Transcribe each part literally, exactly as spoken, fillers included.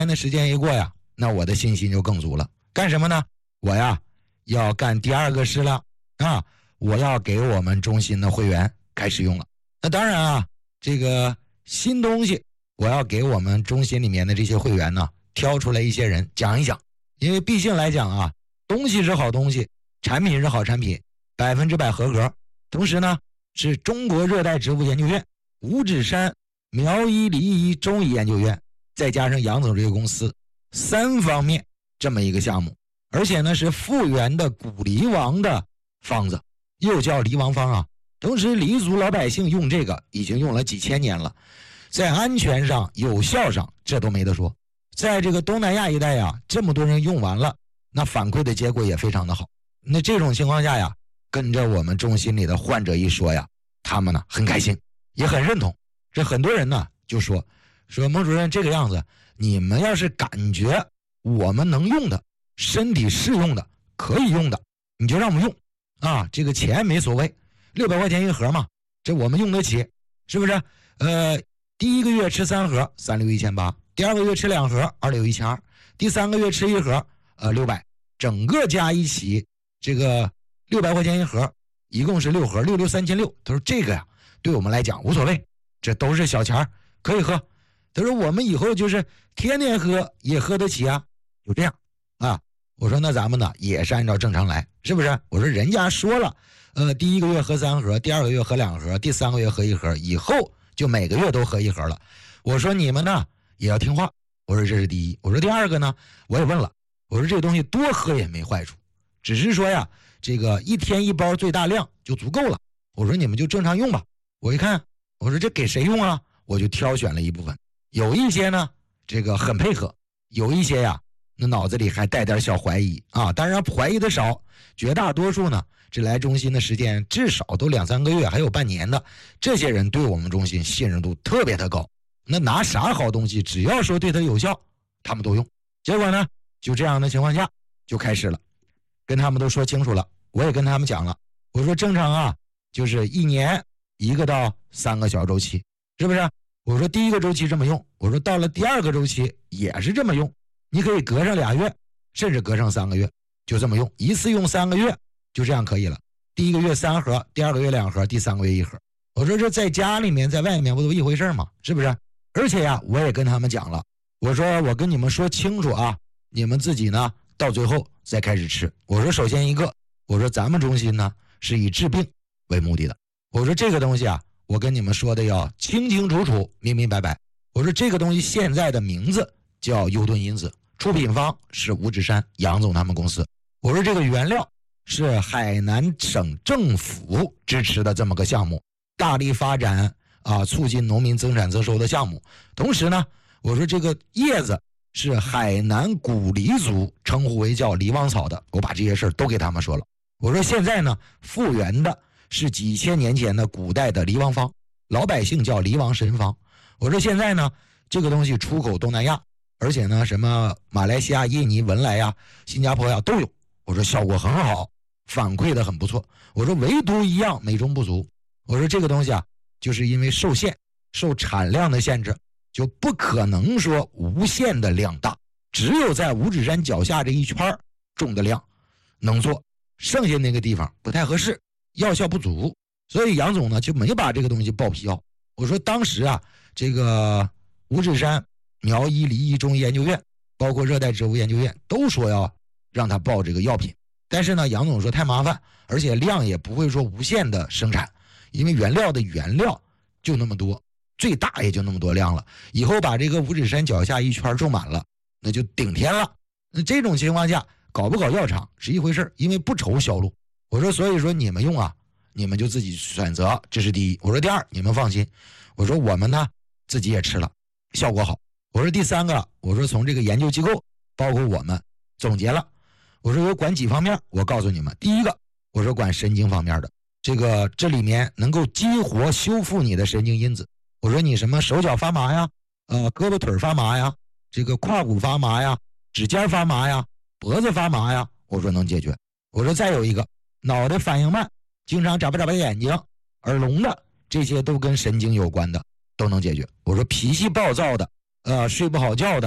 天的时间一过呀，那我的信心就更足了。干什么呢？我呀要干第二个事了啊！我要给我们中心的会员开始用了。那当然啊，这个新东西我要给我们中心里面的这些会员呢挑出来一些人讲一讲，因为毕竟来讲啊，东西是好东西，产品是好产品，百分之百合格。同时呢，是中国热带植物研究院、五指山苗医梨医中医研究院，再加上杨总这个公司，三方面这么一个项目，而且呢是复原的古梨王的方子，又叫梨王方啊。同时黎族老百姓用这个已经用了几千年了，在安全上、有效上这都没得说。在这个东南亚一带呀，这么多人用完了，那反馈的结果也非常的好。那这种情况下呀，跟着我们中心里的患者一说呀，他们呢很开心，也很认同。这很多人呢就说说孟主任，这个样子，你们要是感觉我们能用的，身体适用的，可以用的，你就让我们用啊，这个钱没所谓，六百块钱一盒嘛，这我们用得起，是不是？呃，第一个月吃三盒，三六一千八；第二个月吃两盒，二六一千二；第三个月吃一盒，呃，六百，整个加一起，这个六百块钱一盒，一共是六盒，六六三千六。他说这个呀，对我们来讲无所谓，这都是小钱，可以喝。他说我们以后就是天天喝也喝得起啊，就这样啊。我说那咱们呢也是按照正常来，是不是？我说人家说了，呃，第一个月喝三盒，第二个月喝两盒，第三个月喝一盒，以后就每个月都喝一盒了。我说你们呢也要听话。我说这是第一。我说第二个呢，我也问了，我说这个东西多喝也没坏处，只是说呀，这个一天一包最大量就足够了。我说你们就正常用吧。我一看，我说这给谁用啊？我就挑选了一部分，有一些呢这个很配合，有一些呀那脑子里还带点小怀疑啊，当然怀疑的少，绝大多数呢这来中心的时间至少都两三个月，还有半年的，这些人对我们中心信任度特别的高。那拿啥好东西，只要说对他有效，他们都用。结果呢，就这样的情况下就开始了，跟他们都说清楚了，我也跟他们讲了，我说正常啊，就是一年一个到三个小周期，是不是？我说第一个周期这么用，我说到了第二个周期也是这么用，你可以隔上俩月，甚至隔上三个月，就这么用，一次用三个月，就这样可以了。第一个月三盒，第二个月两盒，第三个月一盒。我说这在家里面在外面不都一回事吗？是不是？而且呀，我也跟他们讲了，我说我跟你们说清楚啊，你们自己呢到最后再开始吃。我说首先一个，我说咱们中心呢是以治病为目的的。我说这个东西啊，我跟你们说的要清清楚楚、明明白白。我说这个东西现在的名字叫优盾因子，出品方是五指山杨总他们公司。我说这个原料是海南省政府支持的这么个项目，大力发展啊，促进农民增产增收的项目。同时呢，我说这个叶子是海南古梨族称呼为叫梨王草的，我把这些事儿都给他们说了。我说现在呢，复原的是几千年前的古代的梨王方，老百姓叫梨王神方。我说现在呢，这个东西出口东南亚，而且呢，什么马来西亚、印尼、文莱呀、新加坡呀都有。我说效果很好，反馈的很不错。我说唯独一样美中不足，我说这个东西啊，就是因为受限、受产量的限制，就不可能说无限的量大，只有在五指山脚下这一圈种的量能做，剩下那个地方不太合适，药效不足，所以杨总呢就没把这个东西报批药。我说当时啊，这个五指山苗医梨医中医研究院，包括热带植物研究院都说要让他报这个药品，但是呢，杨总说太麻烦，而且量也不会说无限的生产，因为原料的原料就那么多，最大也就那么多量了。以后把这个五指山脚下一圈种满了，那就顶天了。那这种情况下，搞不搞药厂是一回事，因为不愁销路。我说，所以说你们用啊，你们就自己选择，这是第一。我说第二，你们放心，我说我们呢自己也吃了，效果好。我说第三个，我说从这个研究机构，包括我们总结了。我说有管几方面，我告诉你们，第一个，我说管神经方面的，这个这里面能够激活修复你的神经因子。我说你什么手脚发麻呀，呃，胳膊腿发麻呀，这个胯骨发麻呀，指尖发麻呀，脖子发麻呀，我说能解决。我说再有一个，脑袋反应慢，经常眨巴眨巴眼睛，耳聋的，这些都跟神经有关的，都能解决。我说脾气暴躁的，呃，睡不好觉的，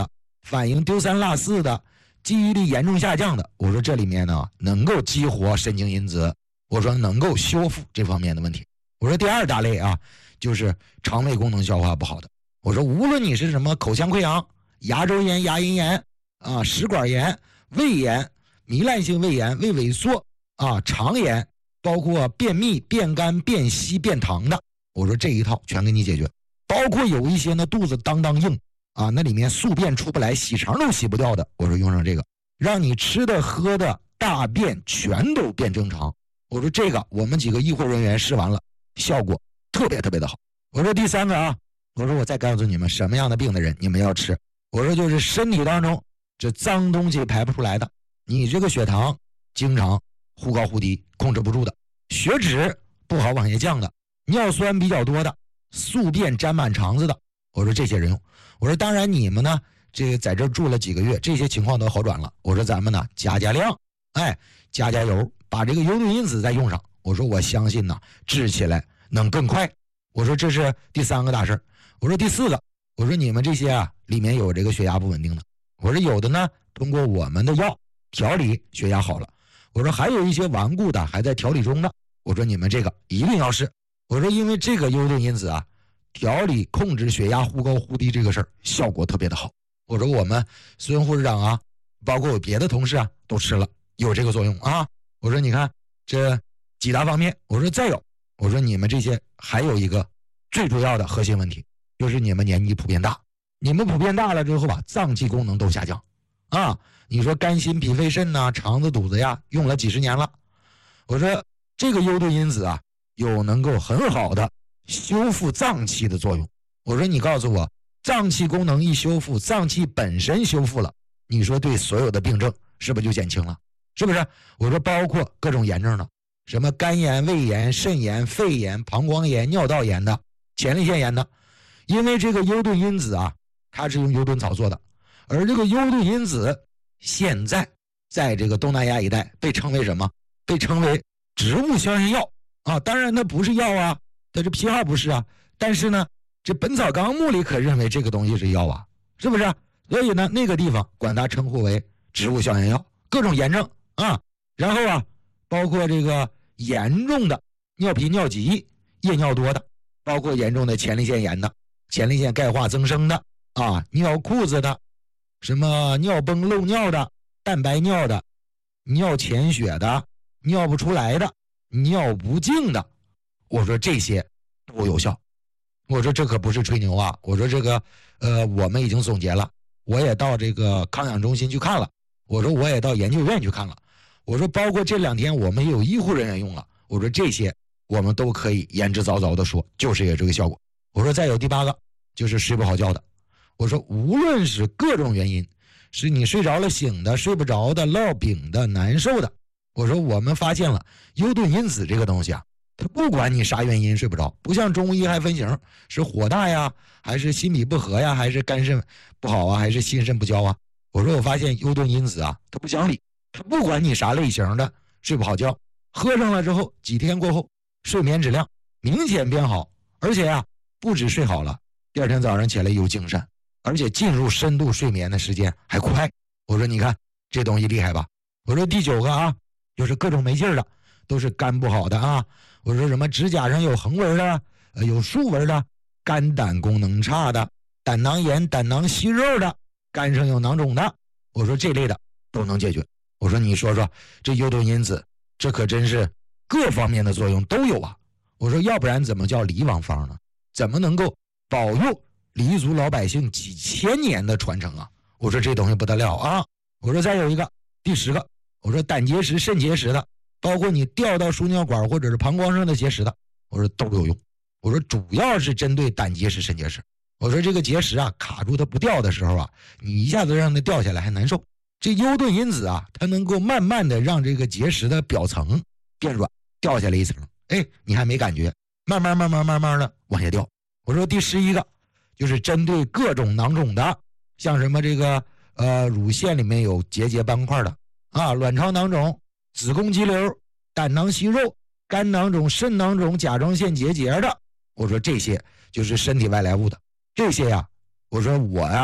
反应丢三落四的，记忆力严重下降的，我说这里面呢能够激活神经因子，我说能够修复这方面的问题。我说第二大类啊，就是肠胃功能消化不好的。我说无论你是什么口腔溃疡、牙周炎、牙龈炎啊、食管炎、胃炎、糜烂性胃炎、胃萎缩啊、肠炎，包括便秘、便干、便稀、便溏的，我说这一套全给你解决。包括有一些呢肚子当当硬啊，那里面宿便出不来，洗肠都洗不掉的，我说用上这个，让你吃的喝的大便全都变正常。我说这个我们几个医护人员试完了，效果特别特别的好。我说第三个啊，我说我再告诉你们什么样的病的人你们要吃。我说就是身体当中这脏东西排不出来的，你这个血糖经常忽高忽低控制不住的，血脂不好往下降的，尿酸比较多的，宿便沾满肠子的，我说这些人用。我说当然你们呢这个在这住了几个月，这些情况都好转了，我说咱们呢加加量，哎加加油，把这个幽顿因子再用上，我说我相信呢治起来能更快。我说这是第三个大事。我说第四个，我说你们这些啊里面有这个血压不稳定的，我说有的呢通过我们的药调理血压好了，我说还有一些顽固的还在调理中的，我说你们这个一定要试。我说因为这个幽顿因子啊调理控制血压忽高忽低这个事儿效果特别的好。我说我们孙护士长啊包括我别的同事啊都吃了，有这个作用啊。我说你看这几大方面。我说再有，我说你们这些还有一个最主要的核心问题，就是你们年纪普遍大，你们普遍大了之后吧，脏器功能都下降啊。你说肝心脾肺肾呐、肠子肚子呀，用了几十年了。我说这个幽顿因子啊有能够很好的修复脏器的作用。我说你告诉我，脏器功能一修复，脏器本身修复了，你说对所有的病症是不是就减轻了？是不是？我说包括各种炎症的，什么肝炎、胃炎、肾炎、肺炎、膀胱炎、尿道炎的、前列腺炎的，因为这个幽顿因子啊它是用幽顿草做的，而这个幽顿因子现在在这个东南亚一带被称为什么？被称为植物消炎药啊。当然它不是药啊，它这批号不是啊，但是呢这本草纲目里可认为这个东西是药啊，是不是？所以呢那个地方管它称呼为植物消炎药，各种炎症啊。然后啊包括这个严重的尿频尿急、夜尿多的，包括严重的前列腺炎的、前列腺钙化增生的啊，尿裤子的，什么尿崩漏尿的、蛋白尿的、尿潜血的、尿不出来的、尿不尽的，我说这些都有效。我说这可不是吹牛啊，我说这个呃我们已经总结了，我也到这个康养中心去看了，我说我也到研究院去看了，我说包括这两天我们也有医护人员用了，我说这些我们都可以言之凿凿的说就是有这个效果。我说再有第八个就是睡不好觉的，我说无论是各种原因，是你睡着了醒的、睡不着的、烙饼的、难受的，我说我们发现了幽顿因子这个东西啊，它不管你啥原因睡不着，不像中医还分型，是火大呀，还是心脾不和呀，还是肝肾不好啊，还是心肾不交啊。我说我发现幽顿因子啊，它不讲理，它不管你啥类型的睡不好觉，喝上了之后几天过后睡眠质量明显变好，而且啊不止睡好了，第二天早上起来有精神，而且进入深度睡眠的时间还快。我说你看这东西厉害吧。我说第九个啊，就是各种没劲儿的，都是肝不好的啊。我说什么指甲上有横纹的、呃、有竖纹的，肝胆功能差的，胆囊炎、胆囊息肉的，肝上有囊肿的，我说这类的都能解决。我说你说说这幽顿因子，这可真是各方面的作用都有啊。我说要不然怎么叫黎王方呢？怎么能够保佑黎族老百姓几千年的传承啊？我说这东西不得了啊。我说再有一个第十个，我说胆结石、肾结石的，包括你掉到输尿管或者是膀胱上的结石的，我说都有用。我说主要是针对胆结石、肾结石。我说这个结石啊卡住它不掉的时候啊，你一下子让它掉下来还难受。这幽顿因子啊，它能够慢慢的让这个结石的表层变软，掉下来一层，哎，你还没感觉，慢慢慢慢慢慢的往下掉。我说第十一个就是针对各种囊肿的，像什么这个呃乳腺里面有结节斑块的啊，卵巢囊肿、子宫肌瘤、胆囊息肉、肝囊肿、肾囊肿、甲状腺结节的，我说这些就是身体外来物的，这些呀，我说我呀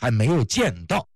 还没有见到。